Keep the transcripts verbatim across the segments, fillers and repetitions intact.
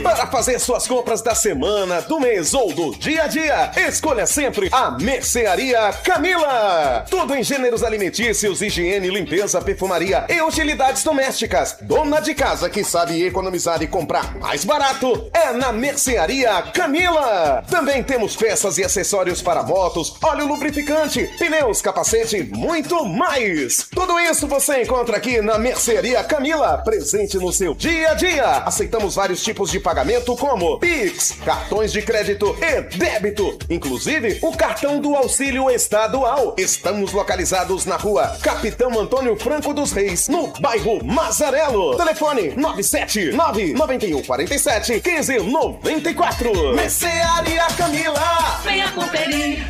Para fazer suas compras da semana, do mês ou do dia a dia, escolha sempre a Mercearia Camila. Tudo em gêneros alimentícios, higiene, limpeza, perfumaria e utilidades domésticas. Dona de casa que sabe economizar e comprar mais barato é na Mercearia Camila. Também temos peças e acessórios para motos, óleo lubrificante, pneus, capacete e muito mais. Tudo isso você encontra aqui na Mercearia Camila, presente no seu dia a dia. Aceitamos vários tipos de pagamento como Pix, cartões de crédito e débito, inclusive o cartão do auxílio estadual. Estamos localizados na rua Capitão Antônio Franco dos Reis, no bairro Mazarelo. Telefone nove sete nove, nove um quatro sete, um cinco nove quatro. Mercearia Camila. Venha conferir.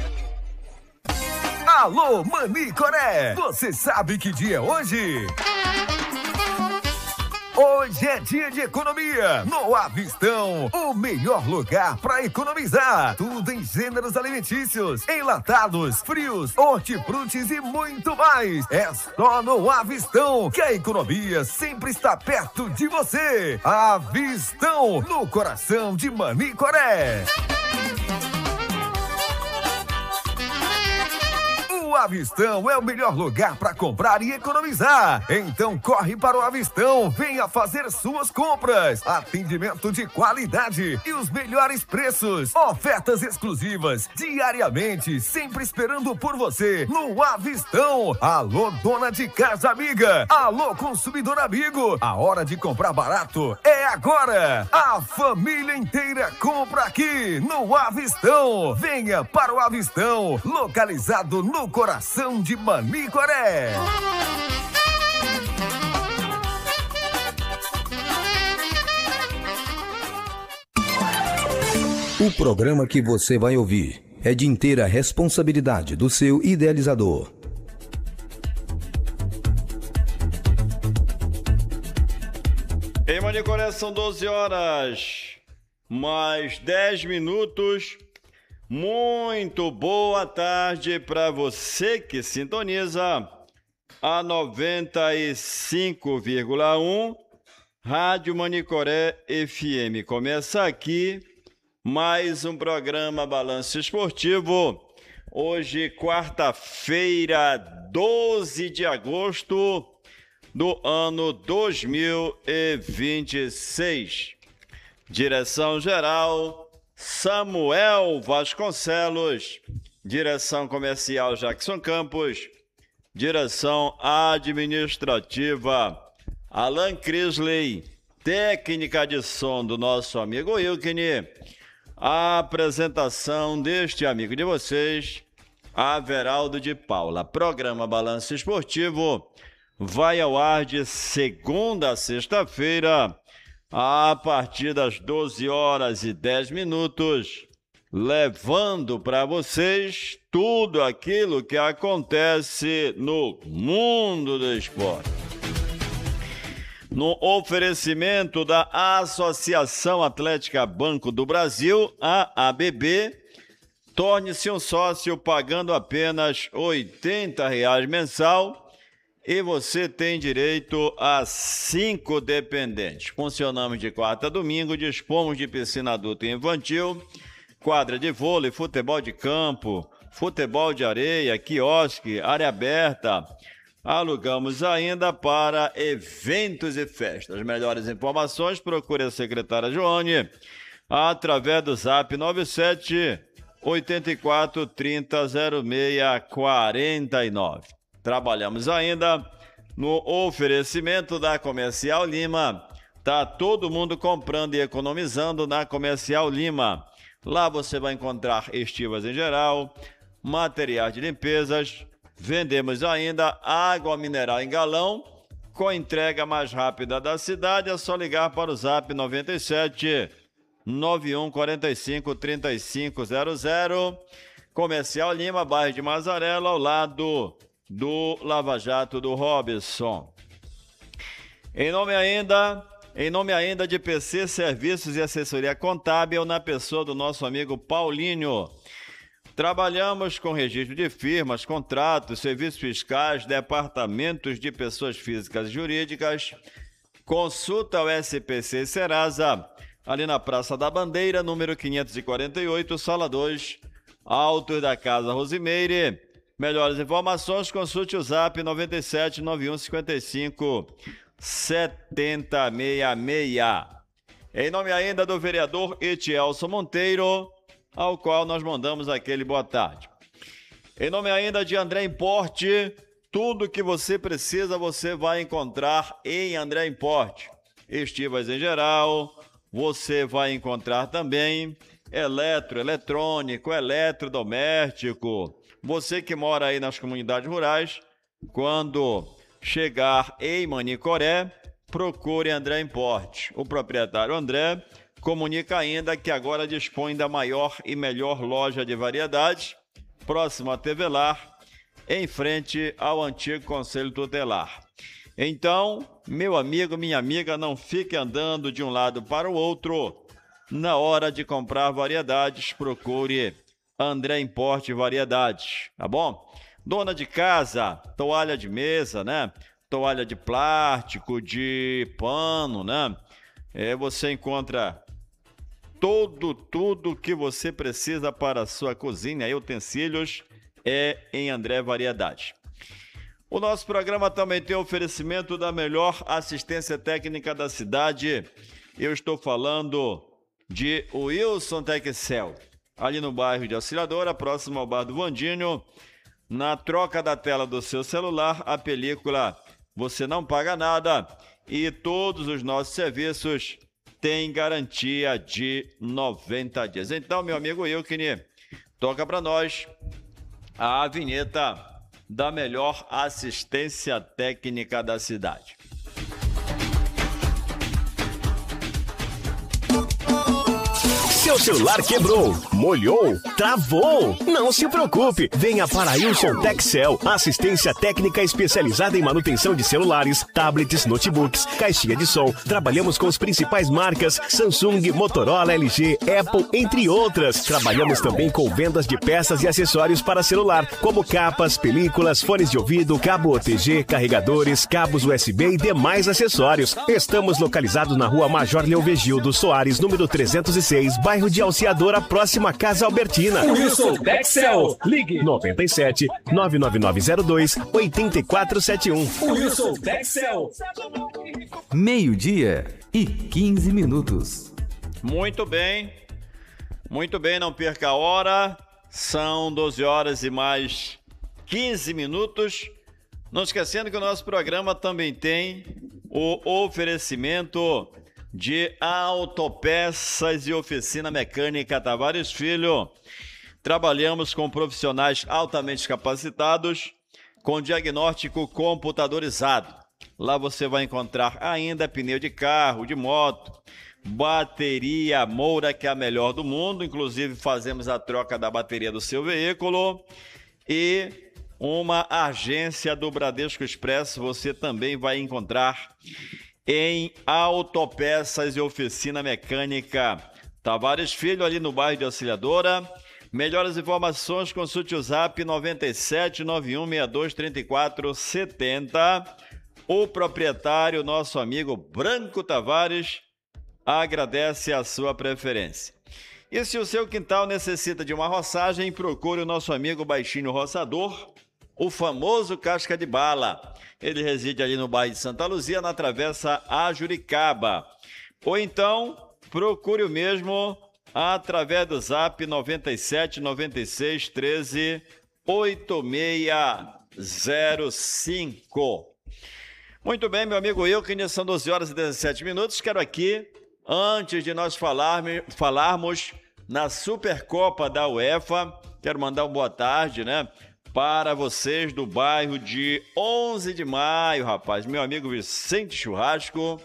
Alô, Manicoré! Você sabe que dia é hoje? Hoje é dia de economia no Avistão, o melhor lugar para economizar. Tudo em gêneros alimentícios, enlatados, frios, hortifrutis e muito mais. É só no Avistão que a economia sempre está perto de você. Avistão, no coração de Manicoré. O Avistão é o melhor lugar para comprar e economizar. Então corre para o Avistão, venha fazer suas compras. Atendimento de qualidade e os melhores preços. Ofertas exclusivas diariamente, sempre esperando por você no Avistão. Alô, dona de casa amiga. Alô, consumidor amigo. A hora de comprar barato é agora. A família inteira compra aqui no Avistão. Venha para o Avistão, localizado no coração de Manicoré. O programa que você vai ouvir é de inteira responsabilidade do seu idealizador. Em Manicoré são doze horas, mais dez minutos. Muito boa tarde para você que sintoniza a noventa e cinco vírgula um Rádio Manicoré F M. Começa aqui mais um programa Balanço Esportivo. Hoje, quarta-feira, doze de agosto do ano dois mil e vinte e seis. Direção-geral Samuel Vasconcelos, direção comercial Jackson Campos, direção administrativa Alan Crisley, técnica de som do nosso amigo Wilkine, a apresentação deste amigo de vocês, Averaldo de Paula. Programa Balanço Esportivo vai ao ar de segunda a sexta-feira, a partir das doze horas e dez minutos, levando para vocês tudo aquilo que acontece no mundo do esporte. No oferecimento da Associação Atlética Banco do Brasil, a A B B, torne-se um sócio pagando apenas oitenta reais mensal. E você tem direito a cinco dependentes. Funcionamos de quarta a domingo, dispomos de piscina adulta e infantil, quadra de vôlei, futebol de campo, futebol de areia, quiosque, área aberta. Alugamos ainda para eventos e festas. Melhores informações, procure a secretária Joane através do zap nove sete oito quatro trinta zero seis quarenta e nove. Trabalhamos ainda no oferecimento da Comercial Lima. Tá todo mundo comprando e economizando na Comercial Lima. Lá você vai encontrar estivas em geral, materiais de limpezas. Vendemos ainda água mineral em galão, com entrega mais rápida da cidade. É só ligar para o zap nove sete nove um quatro cinco três cinco zero zero. Comercial Lima, bairro de Mazarelo, ao lado do Lava Jato do Robson. Em nome ainda, em nome ainda de P C Serviços e Assessoria Contábil, na pessoa do nosso amigo Paulinho. Trabalhamos com registro de firmas, contratos, serviços fiscais, departamentos de pessoas físicas e jurídicas. Consulta o S P C Serasa ali na Praça da Bandeira, número quinhentos e quarenta e oito, sala dois, Altos da Casa Rosimeire. Melhores informações, consulte o zap nove sete nove um cinco cinco sete zero seis seis. Em nome ainda do vereador Etielson Monteiro, ao qual nós mandamos aquele boa tarde. Em nome ainda de André Importe, tudo que você precisa você vai encontrar em André Importe. Estivas em geral, você vai encontrar também eletro, eletrônico, eletrodoméstico. Você que mora aí nas comunidades rurais, quando chegar em Manicoré, procure André Importe. O proprietário André comunica ainda que agora dispõe da maior e melhor loja de variedades, próximo a Tevelar, em frente ao antigo Conselho Tutelar. Então, meu amigo, minha amiga, não fique andando de um lado para o outro. Na hora de comprar variedades, procure André Importe Variedades, tá bom? Dona de casa, toalha de mesa, né? Toalha de plástico, de pano, né? É, você encontra todo, tudo que você precisa para a sua cozinha e utensílios é em André Variedades. O nosso programa também tem oferecimento da melhor assistência técnica da cidade. Eu estou falando de Wilson Texcel, ali no bairro de Auxiliadora, próximo ao bar do Vandinho. Na troca da tela do seu celular, a película você não paga nada e todos os nossos serviços têm garantia de noventa dias. Então, meu amigo Wilkine, toca para nós a vinheta da melhor assistência técnica da cidade. Seu celular quebrou, molhou, travou? Não se preocupe, venha para a Wilson Texcel, assistência técnica especializada em manutenção de celulares, tablets, notebooks, caixinha de som. Trabalhamos com as principais marcas Samsung, Motorola, L G, Apple, entre outras. Trabalhamos também com vendas de peças e acessórios para celular, como capas, películas, fones de ouvido, cabo O T G, carregadores, cabos U S B e demais acessórios. Estamos localizados na rua Major Leovegildo Soares, número trezentos e seis, bairro de Auxiliadora, próxima à Casa Albertina. Wilson Texcel, ligue nove sete nove nove nove zero dois oito quatro sete um. Wilson Texcel. Meio-dia e quinze minutos. Muito bem, muito bem, não perca a hora. São doze horas e mais quinze minutos. Não esquecendo que o nosso programa também tem o oferecimento de Autopeças e Oficina Mecânica Tavares Filho. Trabalhamos com profissionais altamente capacitados, com diagnóstico computadorizado. Lá você vai encontrar ainda pneu de carro, de moto, bateria Moura, que é a melhor do mundo. Inclusive fazemos a troca da bateria do seu veículo. E uma agência do Bradesco Expresso você também vai encontrar em Autopeças e Oficina Mecânica Tavares Filho, ali no bairro de Auxiliadora. Melhores informações, consulte o zap nove sete nove um seis dois três quatro sete zero. O proprietário, nosso amigo Branco Tavares, agradece a sua preferência. E se o seu quintal necessita de uma roçagem, procure o nosso amigo Baixinho Roçador, o famoso Casca de Bala. Ele reside ali no bairro de Santa Luzia, na Travessa Ajuricaba. Ou então, procure o mesmo através do zap nove sete nove seis um três oito seis zero cinco. Muito bem, meu amigo Wilkine, são doze horas e dezessete minutos. Quero aqui, antes de nós falarmos, falarmos na Supercopa da UEFA, quero mandar uma boa tarde, né? Para vocês do bairro de onze de maio, rapaz. Meu amigo Vicente Churrasco,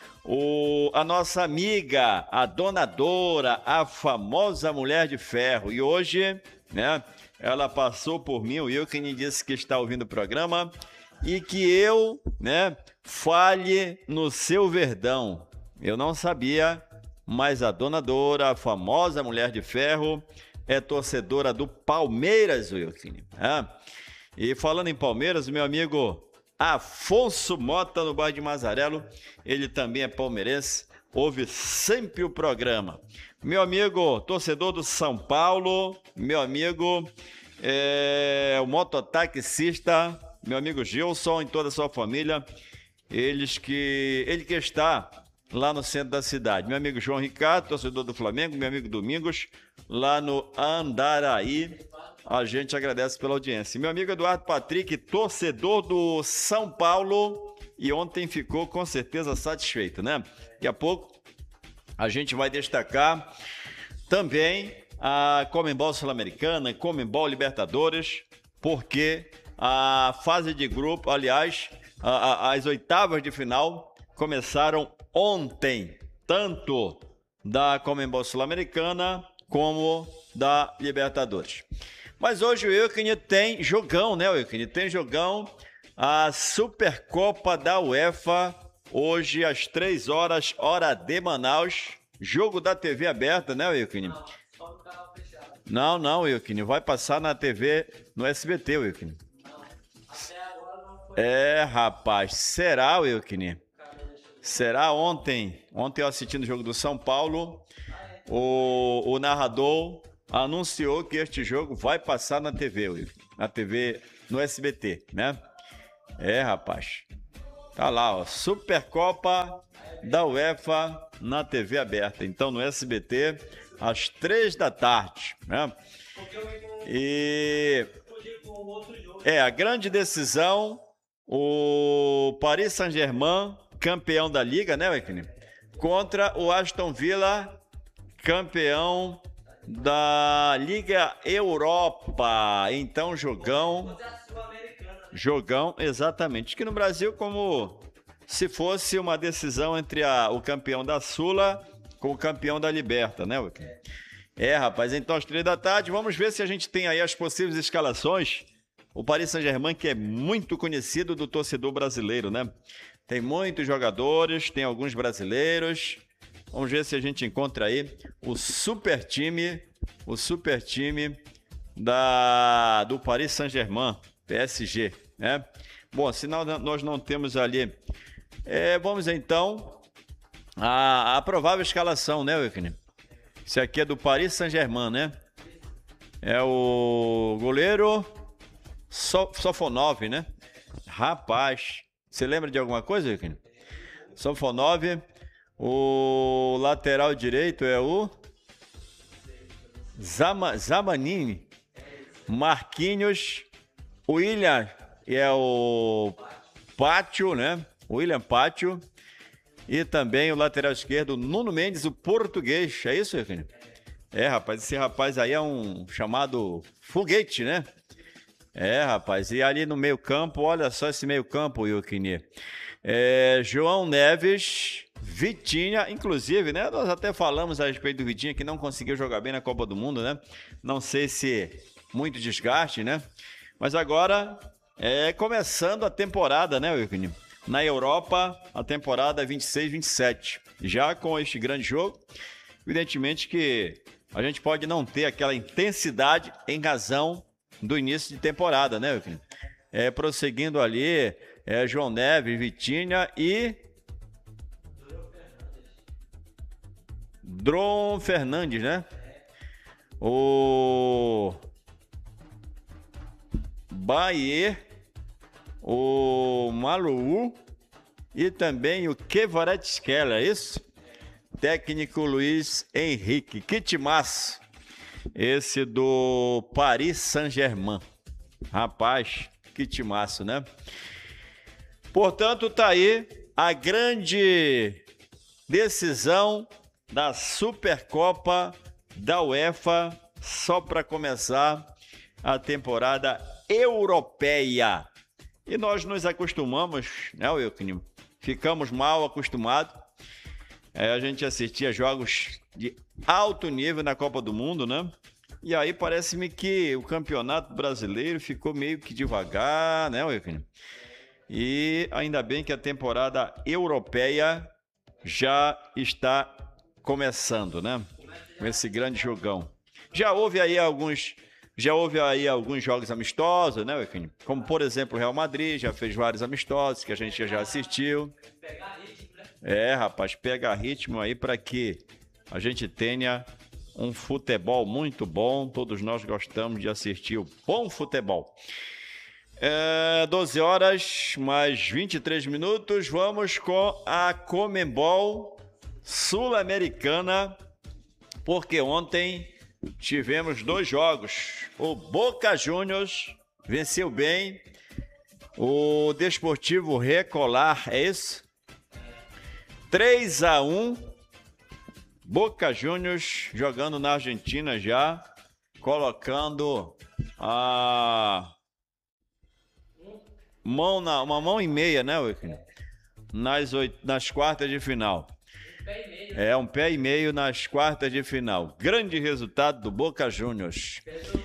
o, a nossa amiga, a Dona Dora, a famosa Mulher de Ferro. E hoje, né, ela passou por mim, o Wilkine disse que está ouvindo o programa e que eu, né, fale no seu verdão. Eu não sabia, mas a Dona Dora, a famosa Mulher de Ferro, é torcedora do Palmeiras, Wilkine. É. E falando em Palmeiras, meu amigo Afonso Mota, no bairro de Mazarelo, ele também é palmeirense. ouve sempre o programa. Meu amigo torcedor do São Paulo, meu amigo é, o mototaxista, meu amigo Gilson e toda a sua família, eles que, ele que está lá no centro da cidade. Meu amigo João Ricardo, torcedor do Flamengo, meu amigo Domingos, lá no Andaraí, a gente agradece pela audiência. Meu amigo Eduardo Patrick, torcedor do São Paulo, e ontem ficou com certeza satisfeito, né? Daqui a pouco a gente vai destacar também a Conmebol Sul-Americana, Conmebol Libertadores, porque a fase de grupo, aliás, a, a, as oitavas de final começaram ontem, tanto da Conmebol Sul-Americana como da Libertadores. Mas hoje o Wilkine tem jogão, né, Wilkine? Tem jogão, a Supercopa da UEFA, hoje às três horas, hora de Manaus, jogo da T V aberta, né, Wilkine? Não, não, Wilkine, vai passar na T V, no S B T, Wilkine. É, rapaz, será, Wilkine? Será ontem? Ontem eu assistindo o jogo do São Paulo, o, o narrador anunciou que este jogo vai passar na T V, Wilkine, na T V, no S B T, né? É, rapaz. Tá lá, ó, Supercopa da UEFA na T V aberta. Então, no S B T, às três da tarde, né? E... é, a grande decisão, o Paris Saint-Germain, campeão da Liga, né, Wilkine? Contra o Aston Villa, campeão da Liga Europa. Então, jogão... Jogão, exatamente. Que no Brasil, como se fosse uma decisão entre a, o campeão da Sula com o campeão da Liberta, né, Wilkine? É, rapaz, então às três da tarde, vamos ver se a gente tem aí as possíveis escalações. O Paris Saint-Germain, que é muito conhecido do torcedor brasileiro, né? Tem muitos jogadores, tem alguns brasileiros. Vamos ver se a gente encontra aí o super time, o super time da, do Paris Saint-Germain, P S G, né? Bom, se não, nós não temos ali... É, vamos então a, a provável escalação, né, Wilkine? Esse aqui é do Paris Saint-Germain, né? É o goleiro so, Sofonov, né? Rapaz, você lembra de alguma coisa, Wilkine? Sofonov. O lateral direito é o Zama, Zamanini. Marquinhos. O William é o Pátio, né? William Pátio. E também o lateral esquerdo, Nuno Mendes, o português. É isso, Wilkine? É, rapaz, esse rapaz aí é um chamado foguete, né? É, rapaz, e ali no meio campo, olha só esse meio campo, Wilkine. É, João Neves, Vitinha, inclusive, né? Nós até falamos a respeito do Vitinha, que não conseguiu jogar bem na Copa do Mundo, né? Não sei se muito desgaste, né? Mas agora é começando a temporada, né, Wilkine? Na Europa, a temporada vinte e seis, vinte e sete. Já com este grande jogo, evidentemente que a gente pode não ter aquela intensidade em razão do início de temporada, né, Wilkine? É, prosseguindo ali, é, João Neves, Vitinha e... Dron Fernandes, né? O... Bayer, o Malou e também o Kvaratskhelia, é isso? Técnico Luiz Henrique. Que timaço esse do Paris Saint-Germain. Rapaz, que timaço, né? Portanto, tá aí a grande decisão da Supercopa da UEFA, só para começar a temporada europeia. E nós nos acostumamos, né, Wilkine? Ficamos mal acostumados. É, a gente assistia jogos de alto nível na Copa do Mundo, né? E aí parece-me que o campeonato brasileiro ficou meio que devagar, né, Wilkine? E ainda bem que a temporada europeia já está começando, né? Com esse grande jogão. Já houve aí alguns... Já houve aí alguns jogos amistosos, né, Wilkine? Como, por exemplo, o Real Madrid já fez vários amistosos que a gente já assistiu. É, rapaz, pega ritmo aí para que a gente tenha um futebol muito bom. Todos nós gostamos de assistir o bom futebol. É, doze horas, mais vinte e três minutos. Vamos com a Conmebol Sul-Americana, porque ontem tivemos dois jogos. O Boca Juniors venceu bem o Desportivo Recolar, é isso? três a um. Boca Juniors jogando na Argentina já, colocando a mão na, uma mão e meia, né, Wilkin? Nas, oito, nas quartas de final. É, um pé e meio nas quartas de final. Grande resultado do Boca Juniors.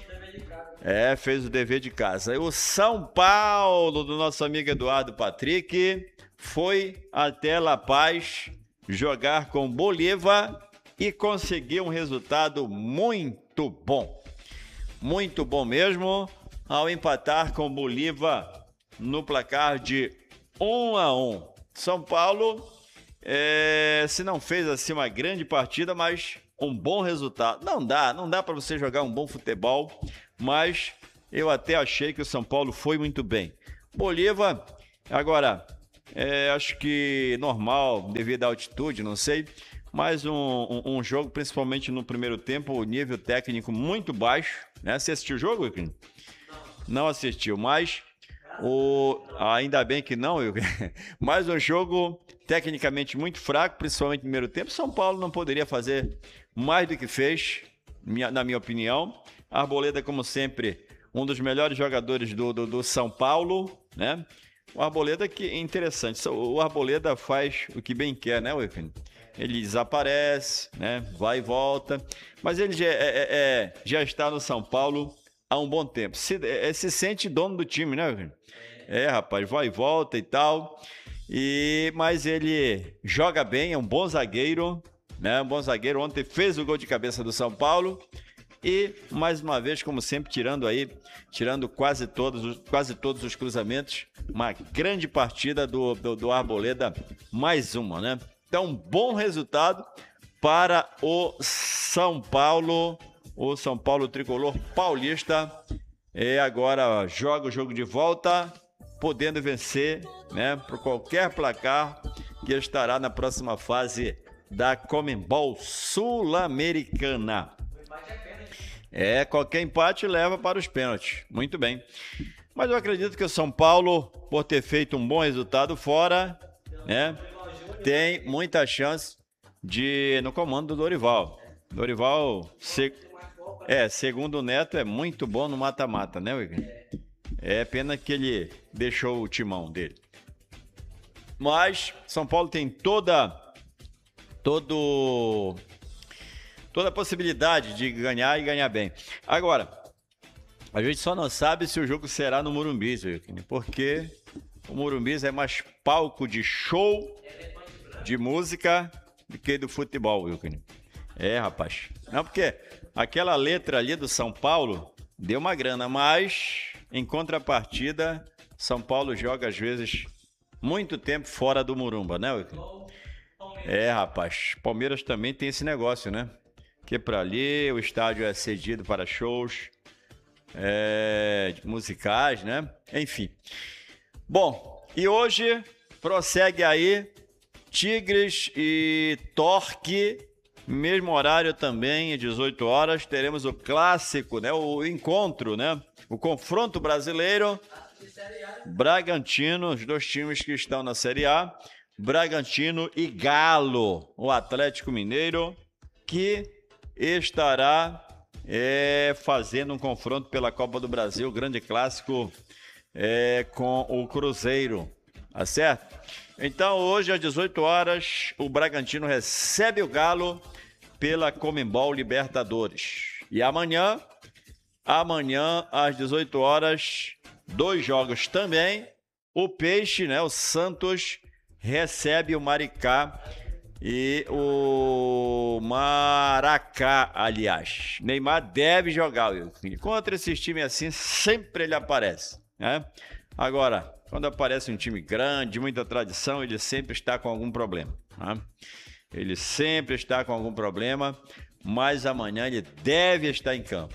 É, fez o dever de casa. E o São Paulo, do nosso amigo Eduardo Patrick, foi até La Paz jogar com Bolívar e conseguiu um resultado muito bom. Muito bom mesmo, ao empatar com Bolívar no placar de um a um. São Paulo, é, se não fez assim uma grande partida, mas um bom resultado. Não dá, não dá para você jogar um bom futebol, mas eu até achei que o São Paulo foi muito bem. Bolívar, agora, é, acho que normal, devido à altitude, não sei, mas um, um, um jogo, principalmente no primeiro tempo, o nível técnico muito baixo, né? Você assistiu o jogo, Wilkin? Não assistiu, mas o... ainda bem que não, Wilkin. Mas um jogo tecnicamente muito fraco, principalmente no primeiro tempo. São Paulo não poderia fazer mais do que fez, na minha opinião. Arboleda, como sempre, um dos melhores jogadores do, do, do São Paulo, né? O Arboleda, que é interessante, o Arboleda faz o que bem quer, né, Wilkin? Ele desaparece, né? Vai e volta, mas ele já, é, é, é, já está no São Paulo há um bom tempo. Se, é, se sente dono do time, né, Wilkin? É, rapaz, vai e volta e tal, e, mas ele joga bem, é um bom zagueiro, né? Um bom zagueiro, ontem fez o gol de cabeça do São Paulo. E, mais uma vez, como sempre, tirando aí, tirando quase todos, quase todos os cruzamentos, uma grande partida do, do, do Arboleda, mais uma, né? Então, bom resultado para o São Paulo, o São Paulo tricolor paulista. E agora joga o jogo de volta, podendo vencer, né? Por qualquer placar que estará na próxima fase da Conmebol Sul-Americana. É, qualquer empate leva para os pênaltis. Muito bem. Mas eu acredito que o São Paulo, por ter feito um bom resultado fora, né, tem muita chance de no comando do Dorival. Dorival, se, é, segundo o Neto, é muito bom no mata-mata, né, Wilkin? É pena que ele deixou o timão dele. Mas São Paulo tem toda todo toda a possibilidade de ganhar e ganhar bem. Agora, a gente só não sabe se o jogo será no Morumbi, porque o Morumbi é mais palco de show, de música, do que do futebol, Wilkin. É, rapaz. Não, porque aquela letra ali do São Paulo deu uma grana, mas em contrapartida, São Paulo joga às vezes muito tempo fora do Morumba, né, Wilkin? É, rapaz. Palmeiras também tem esse negócio, né? Que para ali o estádio é cedido para shows é, musicais, né? Enfim. Bom, e hoje prossegue aí Tigres e Torque, mesmo horário também, às dezoito horas, teremos o clássico, né? O encontro, né? O confronto brasileiro, Bragantino, os dois times que estão na Série A, Bragantino e Galo, o Atlético Mineiro, que estará é, fazendo um confronto pela Copa do Brasil, grande clássico é, com o Cruzeiro, tá certo? Então hoje às dezoito horas o Bragantino recebe o Galo pela Conmebol Libertadores. E amanhã, amanhã às dezoito horas, dois jogos também, o Peixe, né, o Santos recebe o Maricá e o Maracá, aliás. Neymar deve jogar, Wilson. Contra esses times assim, sempre ele aparece, né? Agora, Quando aparece um time grande, muita tradição, ele sempre está com algum problema. Né? Ele sempre está com algum problema, mas amanhã ele deve estar em campo.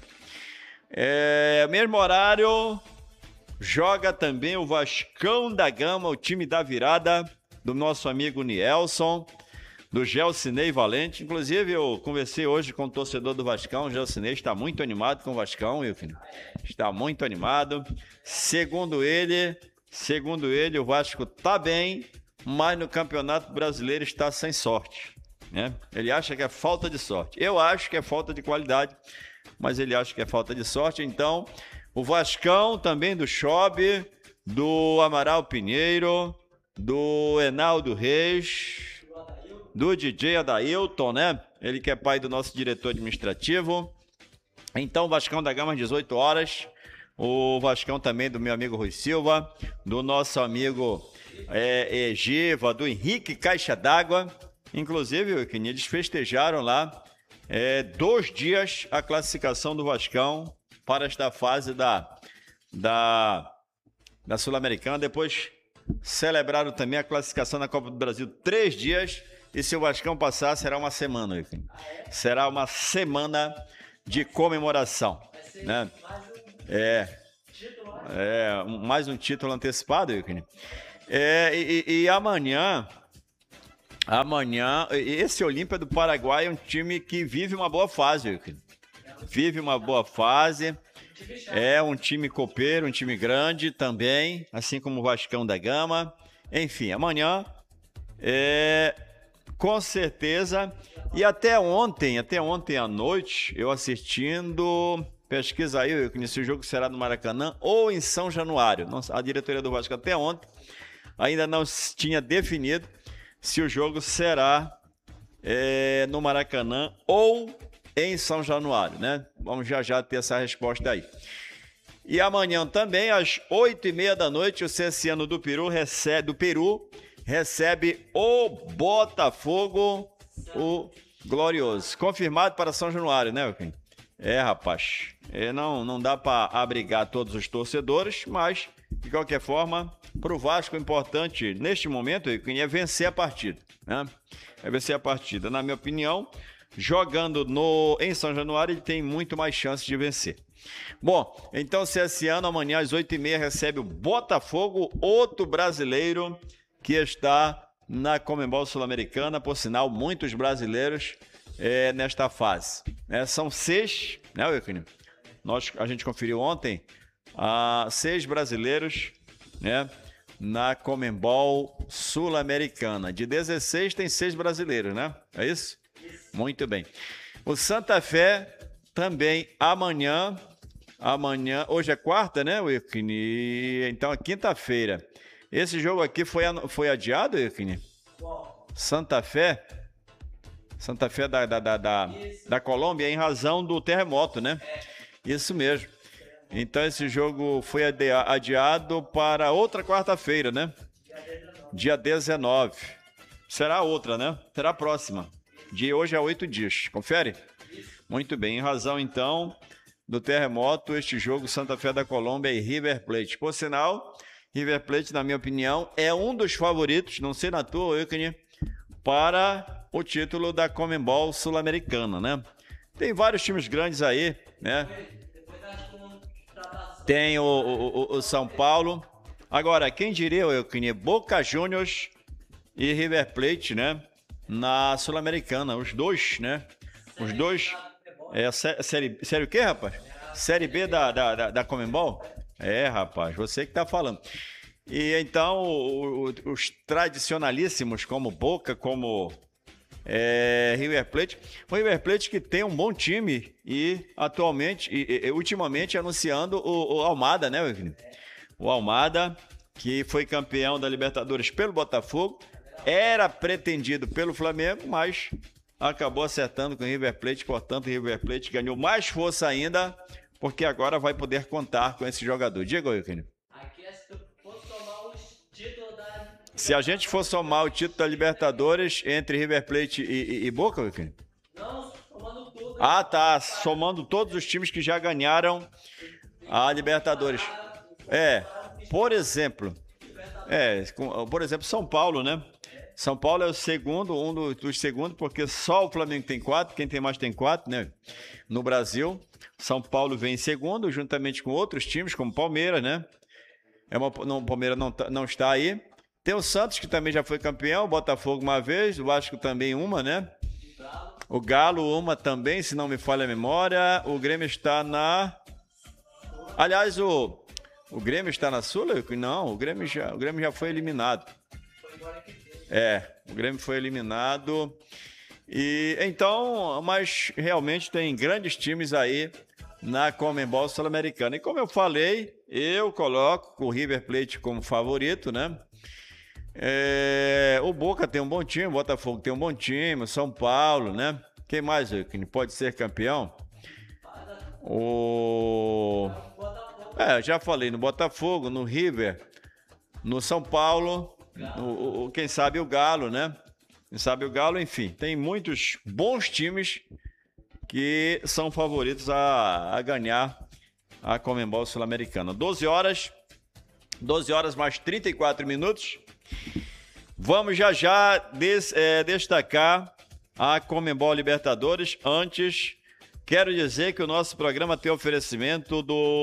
É, mesmo horário, joga também o Vascão da Gama, o time da virada do nosso amigo Nielson, do Gelsinei Valente. Inclusive, eu conversei hoje com o torcedor do Vascão. O Gelsinei está muito animado com o Vascão, Wilkin. Está muito animado. Segundo ele, segundo ele, o Vasco está bem, mas no Campeonato Brasileiro está sem sorte. Né? Ele acha que é falta de sorte. Eu acho que é falta de qualidade, mas ele acha que é falta de sorte. Então, o Vascão também do Chobe, do Amaral Pinheiro, do Enaldo Reis, do D J Adailton, né? Ele que é pai do nosso diretor administrativo. Então, Vascão da Gama às dezoito horas. O Vascão também do meu amigo Rui Silva, do nosso amigo é, Egiva, do Henrique Caixa d'Água. Inclusive, que eles festejaram lá é, dois dias a classificação do Vascão para esta fase da, da, da Sul-Americana. Depois celebraram também a classificação na Copa do Brasil três dias. E se o Vascão passar, será uma semana. Enfim. Será uma semana de comemoração. Né? É, é, mais um título antecipado. Enfim. É, e, e amanhã... Amanhã, esse Olímpia do Paraguai é um time que vive uma boa fase. Vive uma boa fase. É um time copeiro, um time grande também, assim como o Vascão da Gama. Enfim, amanhã, é, com certeza. E até ontem, até ontem à noite, eu assistindo... Pesquisa aí, eu conheci o jogo será no Maracanã ou em São Januário. A diretoria do Vasco até ontem ainda não tinha definido se o jogo será é, no Maracanã ou em São Januário, né? Vamos já já ter essa resposta aí. E amanhã também, às oito e meia da noite, o Cenciano do Peru recebe, do Peru recebe o Botafogo, o Glorioso. Confirmado para São Januário, né, Joaquim? É, rapaz. É, não, não dá para abrigar todos os torcedores, mas, de qualquer forma... Para o Vasco, o importante neste momento é vencer a partida, né? É vencer a partida. Na minha opinião, jogando no, em São Januário, ele tem muito mais chance de vencer. Bom, então, se esse ano, amanhã às oito e meia, recebe o Botafogo, outro brasileiro que está na Conmebol Sul-Americana. Por sinal, muitos brasileiros é, nesta fase. É, são seis, né, Wilkin? Nós, a gente conferiu ontem, ah, seis brasileiros, né? Na Conmebol Sul-Americana. De dezesseis tem seis brasileiros, né? É isso? Muito bem. O Santa Fé também amanhã, amanhã, hoje é quarta, né, Wilkini? Então é quinta-feira. Esse jogo aqui foi, foi adiado, Wilkini? Santa Fé? Santa Fé da, da, da, da, da Colômbia, em razão do terremoto, né? Isso mesmo. Então esse jogo foi adiado para outra quarta-feira, né? Dia dezenove. Será outra, né? Será a próxima. De hoje a oito dias. Confere? Muito bem. Em razão, então, do terremoto, este jogo Santa Fé da Colômbia e River Plate. Por sinal, River Plate, na minha opinião, é um dos favoritos, não sei na tua, Wilkin, para o título da Conmebol Sul-Americana, né? Tem vários times grandes aí, né? Tem o, o, o São Paulo. Agora, quem diria, Wilkin, Boca Juniors e River Plate, né? Na Sul-Americana, os dois, né? Os dois. É, série, série o quê, rapaz? Série B da, da, da, da Conmebol? É, rapaz, você que tá falando. E então, o, o, os tradicionalíssimos, como Boca, como é, River Plate. O River Plate que tem um bom time e atualmente, e, e ultimamente, anunciando o, o Almada, né, Wilkin? O Almada, que foi campeão da Libertadores pelo Botafogo, era pretendido pelo Flamengo, mas acabou acertando com o River Plate, portanto o River Plate ganhou mais força ainda, porque agora vai poder contar com esse jogador. Diga, Wilkin. Se a gente for somar o título da Libertadores entre River Plate e, e, e Boca, Wilkin? Não, somando tudo. Ah, tá. Somando todos os times que já ganharam a Libertadores. É, por exemplo, É, por exemplo, São Paulo, né? São Paulo é o segundo, um dos, dos segundos, porque só o Flamengo tem quatro, quem tem mais tem quatro, né? No Brasil. São Paulo vem em segundo, juntamente com outros times, como Palmeiras, né? É uma, não, o Palmeiras não, não está aí. Tem o Santos, que também já foi campeão, o Botafogo uma vez, o Vasco também uma, né? O Galo uma também, se não me falha a memória. O Grêmio está na... Aliás, o, o Grêmio está na Sula? Não, o Grêmio já, o Grêmio já foi eliminado. É, o Grêmio foi eliminado. E então, mas realmente tem grandes times aí na Conmebol Sul-Americana. E como eu falei, eu coloco o River Plate como favorito, né? É, o Boca tem um bom time, o Botafogo tem um bom time, o São Paulo, né? Quem mais que pode ser campeão? O... É, já falei, no Botafogo, no River, no São Paulo... O, o, quem sabe o Galo, né? Quem sabe o Galo, enfim. Tem muitos bons times que são favoritos a, a ganhar a Conmebol Sul-Americana. doze horas, doze horas mais trinta e quatro minutos. Vamos já já des, é, destacar a Conmebol Libertadores. Antes, quero dizer que o nosso programa tem oferecimento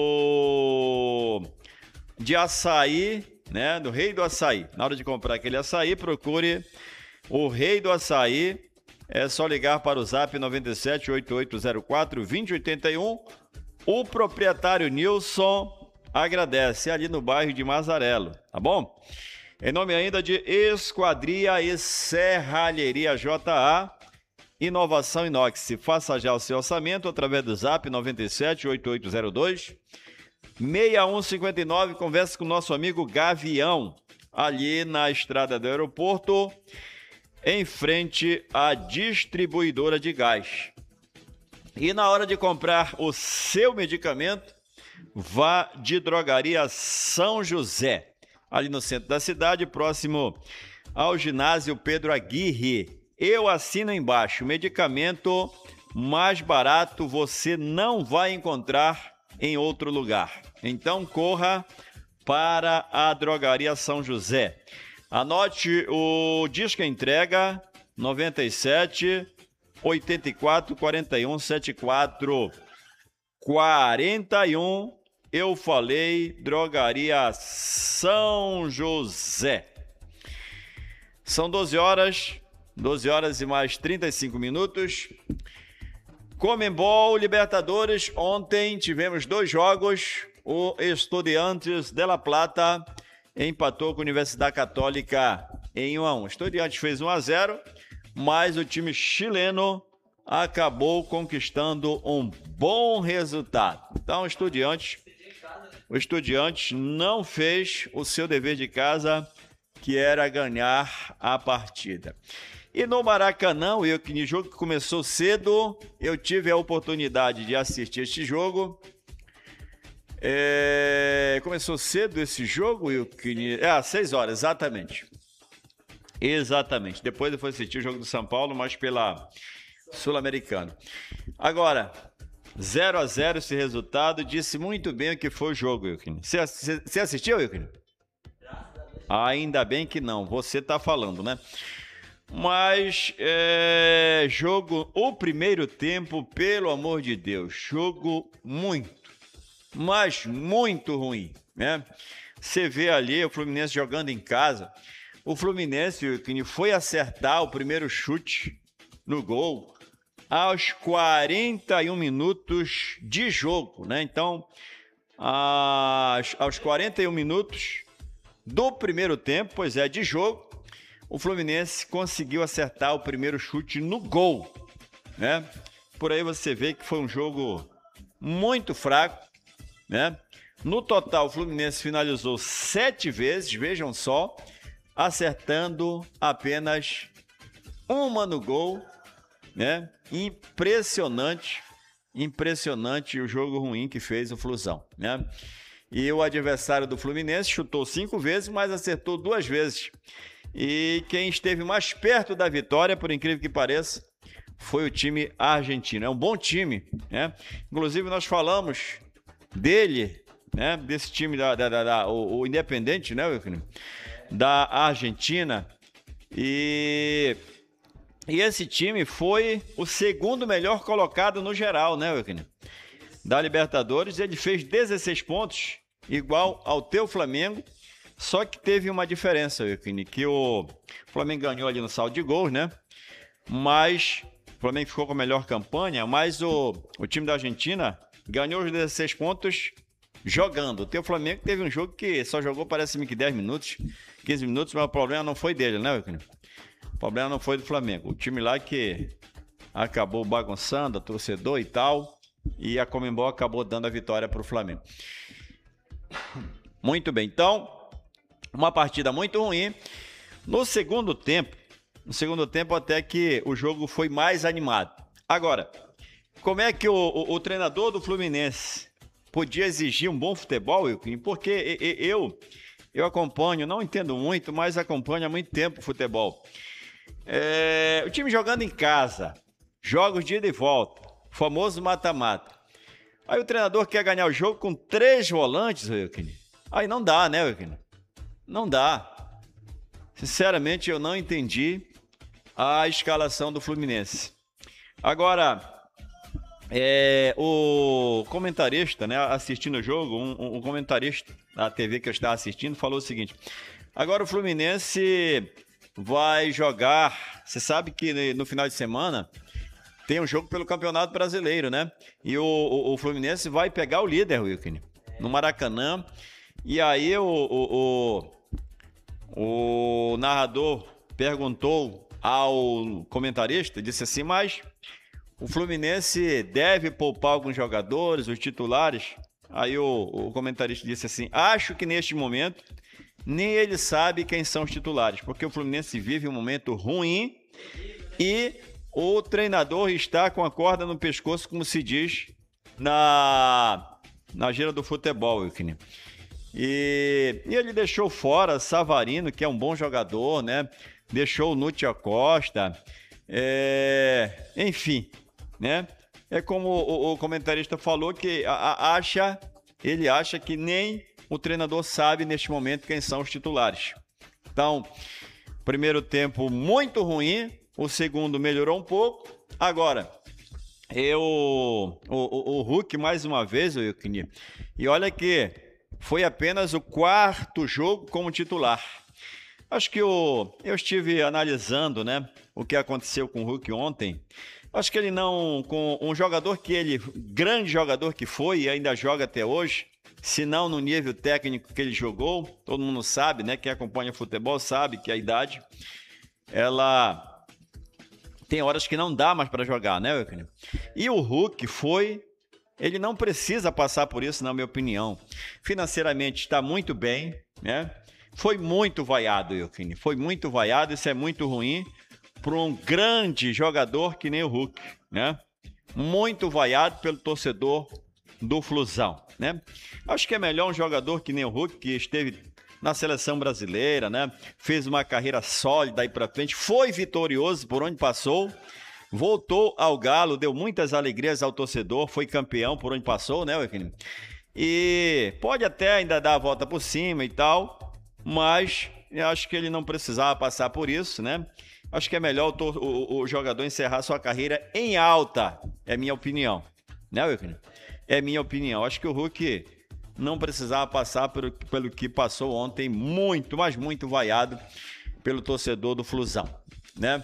do de açaí, né, do Rei do Açaí. Na hora de comprar aquele açaí, procure o Rei do Açaí. É só ligar para o zap nove sete oito oito zero quatro dois zero oito um. O proprietário Nilson agradece, ali no bairro de Mazarelo, tá bom? Em nome ainda de Esquadria e Serralheria J A, Inovação Inox. Faça já o seu orçamento através do zap nove sete oito oito zero dois seis um cinco nove, conversa com o nosso amigo Gavião, ali na estrada do aeroporto, em frente à distribuidora de gás. E na hora de comprar o seu medicamento, vá de Drogaria São José, ali no centro da cidade, próximo ao ginásio Pedro Aguirre. Eu assino embaixo, medicamento mais barato você não vai encontrar em outro lugar. Então corra para a Drogaria São José. Anote o disco entrega nove sete oito quatro quatro um sete quatro quatro um. Eu falei Drogaria São José. São doze horas, doze horas e mais trinta e cinco minutos. Conmebol Libertadores, ontem tivemos dois jogos. O Estudiantes de La Plata empatou com a Universidade Católica em um a um. O Estudiantes fez um a zero, mas o time chileno acabou conquistando um bom resultado. Então, o Estudiantes, o Estudiantes não fez o seu dever de casa, que era ganhar a partida. E no Maracanã, o Euquini, jogo que começou cedo, eu tive a oportunidade de assistir este jogo. É... Começou cedo esse jogo, Euquini? É, às seis horas, exatamente. Exatamente. Depois eu fui assistir o jogo do São Paulo, mas pela Sul-Americana. Agora, zero a zero esse resultado, disse muito bem o que foi o jogo, Euquini. Você, você assistiu, Euquini? Ainda bem que não, você tá falando, né? Mas, é, jogo, o primeiro tempo, pelo amor de Deus, jogo muito, mas muito ruim, né? Você vê ali o Fluminense jogando em casa, o Fluminense que foi acertar o primeiro chute no gol aos quarenta e um minutos de jogo, né? Então, aos, aos quarenta e um minutos do primeiro tempo, pois é, de jogo, o Fluminense conseguiu acertar o primeiro chute no gol, né? Por aí você vê que foi um jogo muito fraco, né? No total, o Fluminense finalizou sete vezes, vejam só, acertando apenas uma no gol, né? Impressionante, impressionante o jogo ruim que fez o Flusão, né? E o adversário do Fluminense chutou cinco vezes, mas acertou duas vezes. E quem esteve mais perto da vitória, por incrível que pareça, foi o time argentino. É um bom time, né? Inclusive, nós falamos dele, né? Desse time, da, da, da, da o, o Independente, né, Wilkin? da Argentina. E, e esse time foi o segundo melhor colocado no geral, né, Wilkin? Da Libertadores. Ele fez dezesseis pontos, igual ao teu Flamengo. Só que teve uma diferença, Wilkin, que o Flamengo ganhou ali no saldo de gols, né? Mas o Flamengo ficou com a melhor campanha, mas o, o time da Argentina ganhou os dezesseis pontos jogando. O teu Flamengo teve um jogo que só jogou, parece-me que dez minutos, quinze minutos, mas o problema não foi dele, né, Wilkin? O problema não foi do Flamengo. O time lá que acabou bagunçando, a torcedor e tal, e a Conmebol acabou dando a vitória para o Flamengo. Muito bem, então, uma partida muito ruim. No segundo tempo, no segundo tempo até que o jogo foi mais animado. Agora, como é que o, o, o treinador do Fluminense podia exigir um bom futebol, Wilkin? Porque eu, eu acompanho, não entendo muito, mas acompanho há muito tempo o futebol. É, o time jogando em casa, jogos de ida e volta, famoso mata-mata. Aí o treinador quer ganhar o jogo com três volantes, Wilkin. Aí não dá, né, Wilkin? Não dá. Sinceramente, eu não entendi a escalação do Fluminense. Agora... É, o comentarista, né, assistindo o jogo, um, um comentarista da T V que eu estava assistindo, falou o seguinte: agora o Fluminense vai jogar. Você sabe que no final de semana tem um jogo pelo Campeonato Brasileiro, né? E o, o, o Fluminense vai pegar o líder, Wilkin, no Maracanã. E aí o, o, o, o narrador perguntou ao comentarista, disse assim, mas o Fluminense deve poupar alguns jogadores, os titulares. Aí o, o comentarista disse assim, acho que neste momento nem ele sabe quem são os titulares, porque o Fluminense vive um momento ruim e o treinador está com a corda no pescoço, como se diz na, na gira do futebol, Wilkin. E, e ele deixou fora Savarino, que é um bom jogador, né? Deixou o Núcio Costa, é, enfim, né? É como o, o comentarista falou, que a, a, acha, ele acha que nem o treinador sabe neste momento quem são os titulares. Então, primeiro tempo muito ruim, o segundo melhorou um pouco. Agora, eu, o, o, o Hulk mais uma vez, Wilkin, e olha que foi apenas o quarto jogo como titular. Acho que o, eu estive analisando, né, o que aconteceu com o Hulk ontem. Acho que ele não, com um jogador que ele, grande jogador que foi e ainda joga até hoje, se não no nível técnico que ele jogou, todo mundo sabe, né, quem acompanha futebol sabe que a idade, ela tem horas que não dá mais para jogar, né, Wilkin? E o Hulk foi, ele não precisa passar por isso, na minha opinião. Financeiramente está muito bem, né? Foi muito vaiado, Wilkin, foi muito vaiado, isso é muito ruim para um grande jogador que nem o Hulk, né? Muito vaiado pelo torcedor do Flusão, né? Acho que é melhor um jogador que nem o Hulk, que esteve na seleção brasileira, né? Fez uma carreira sólida aí para frente, foi vitorioso por onde passou, voltou ao Galo, deu muitas alegrias ao torcedor, foi campeão por onde passou, né, Wilkin? E pode até ainda dar a volta por cima e tal, mas eu acho que ele não precisava passar por isso, né? Acho que é melhor o, o, o jogador encerrar sua carreira em alta, é minha opinião, né, Wilkin? É minha opinião. Acho que o Hulk não precisava passar pelo, pelo que passou ontem, muito, mas muito vaiado pelo torcedor do Flusão, né?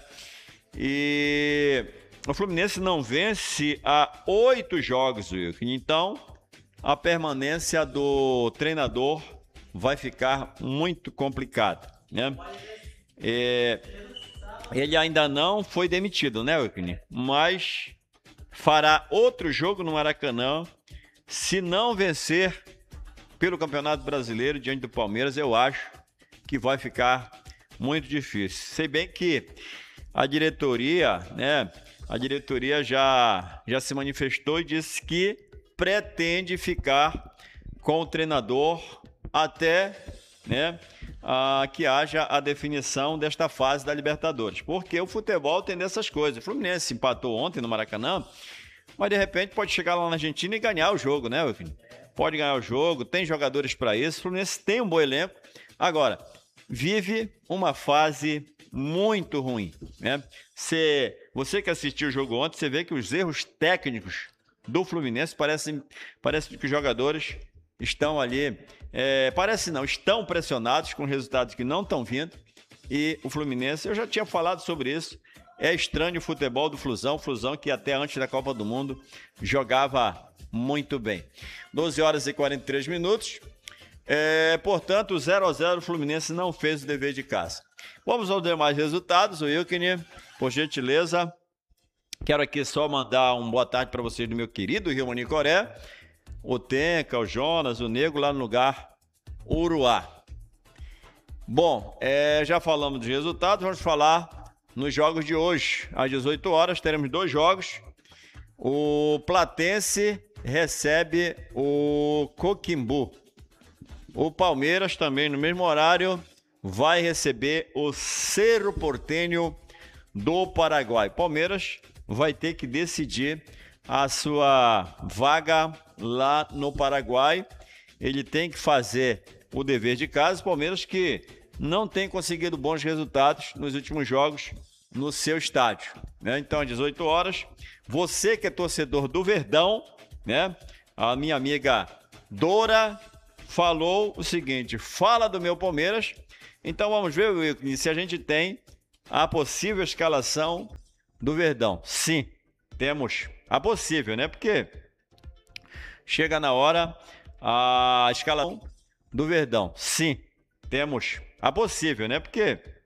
E o Fluminense não vence há oito jogos, Wilkin. Então, a permanência do treinador vai ficar muito complicado, né? É, ele ainda não foi demitido, né, Wilkin? Mas fará outro jogo no Maracanã. Se não vencer pelo Campeonato Brasileiro diante do Palmeiras, eu acho que vai ficar muito difícil. Sei bem que a diretoria, né, a diretoria já, já se manifestou e disse que pretende ficar com o treinador até, né, a, que haja a definição desta fase da Libertadores. Porque o futebol tem dessas coisas. O Fluminense empatou ontem no Maracanã, mas de repente pode chegar lá na Argentina e ganhar o jogo, né, Wilkin? Pode ganhar o jogo, tem jogadores para isso. O Fluminense tem um bom elenco. Agora, vive uma fase muito ruim, né? Cê, você que assistiu o jogo ontem, você vê que os erros técnicos do Fluminense parecem, parece que os jogadores estão ali, é, parece não, estão pressionados com resultados que não estão vindo. E o Fluminense, eu já tinha falado sobre isso, é estranho o futebol do Flusão, Flusão que até antes da Copa do Mundo jogava muito bem. doze horas e quarenta e três minutos, é, portanto, zero a zero, o Fluminense não fez o dever de casa. Vamos aos demais resultados, o Wilkine, por gentileza. Quero aqui só mandar um boa tarde para vocês do meu querido Rio Manicoré, o Tenca, o Jonas, o Nego, lá no lugar Uruá. Bom, é, já falamos dos resultados, vamos falar nos jogos de hoje. Às dezoito horas teremos dois jogos. O Platense recebe o Coquimbu. O Palmeiras também no mesmo horário vai receber o Cerro Porteño do Paraguai. Palmeiras vai ter que decidir a sua vaga lá no Paraguai. Ele tem que fazer o dever de casa. Palmeiras que não tem conseguido bons resultados nos últimos jogos no seu estádio, né? Então, às dezoito horas, você que é torcedor do Verdão, né? A minha amiga Dora falou o seguinte: fala do meu Palmeiras. Então vamos ver, Wilton, se a gente tem a possível escalação do Verdão. Sim, temos a possível, né? Porque chega na hora a escalação do Verdão. Sim, temos a possível, né? Porque